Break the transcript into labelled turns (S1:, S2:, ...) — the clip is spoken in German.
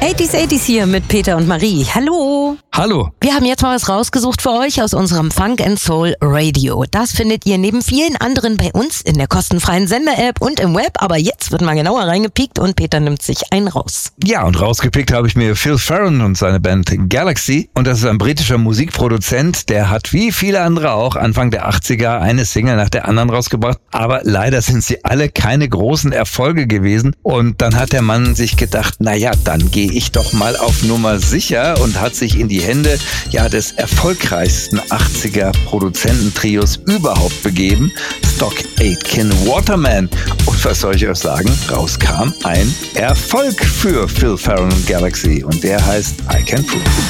S1: 80s hier mit Peter und Marie. Hallo.
S2: Hallo.
S1: Wir haben jetzt mal was rausgesucht für euch aus unserem Funk & Soul Radio. Das findet ihr neben vielen anderen bei uns in der kostenfreien Sender-App und im Web. Aber jetzt wird mal genauer reingepiekt und Peter nimmt sich einen raus.
S2: Ja, und rausgepickt habe ich mir Phil Ferron und seine Band Galaxy. Und das ist ein britischer Musikproduzent. Der hat wie viele andere auch Anfang der 80er eine Single nach der anderen rausgebracht. Aber leider sind sie alle keine großen Erfolge gewesen. Und dann hat der Mann sich gedacht, naja, dann gehe ich doch mal auf Nummer sicher und hat sich in die Hände des erfolgreichsten 80er Produzententrios überhaupt begeben, Stock Aitken Waterman. Und was soll ich euch sagen? Rauskam ein Erfolg für Phil Ferron und Galaxy und der heißt I Can Prove.